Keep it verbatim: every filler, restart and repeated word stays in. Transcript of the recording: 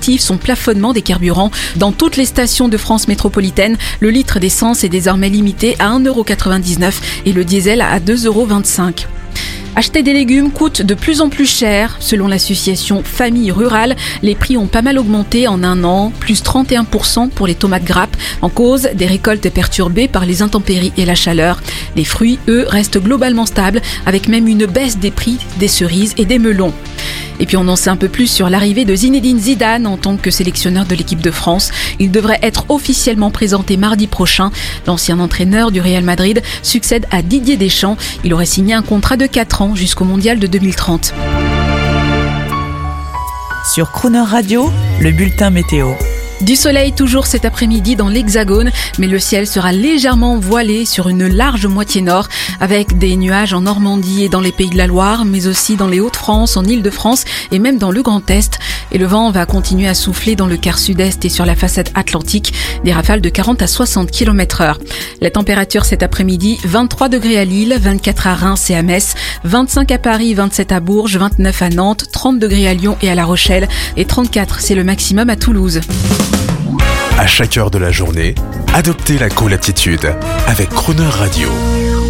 motive son plafonnement des carburants. Dans toutes les stations de France métropolitaine, le litre d'essence est désormais limité à un euro quatre-vingt-dix-neuf et le diesel à deux euros vingt-cinq. Acheter des légumes coûte de plus en plus cher. Selon l'association Famille Rurale, les prix ont pas mal augmenté en un an, plus trente et un pour cent pour les tomates grappes, en cause des récoltes perturbées par les intempéries et la chaleur. Les fruits, eux, restent globalement stables, avec même une baisse des prix des cerises et des melons. Et puis on en sait un peu plus sur l'arrivée de Zinedine Zidane en tant que sélectionneur de l'équipe de France. Il devrait être officiellement présenté mardi prochain. L'ancien entraîneur du Real Madrid succède à Didier Deschamps. Il aurait signé un contrat de quatre ans jusqu'au mondial de deux mille trente. Sur Crooner Radio, le bulletin météo. Du soleil toujours cet après-midi dans l'Hexagone, mais le ciel sera légèrement voilé sur une large moitié nord, avec des nuages en Normandie et dans les Pays de la Loire, mais aussi dans les Hauts-de-France, en Île-de-France et même dans le Grand Est. Et le vent va continuer à souffler dans le quart sud-est et sur la façade atlantique, des rafales de quarante à soixante kilomètres heure. La température cet après-midi, vingt-trois degrés à Lille, vingt-quatre à Reims et à Metz, vingt-cinq à Paris, vingt-sept à Bourges, vingt-neuf à Nantes, trente degrés à Lyon et à La Rochelle et trente-quatre, c'est le maximum à Toulouse. À chaque heure de la journée, adoptez la cool attitude avec Crooner Radio.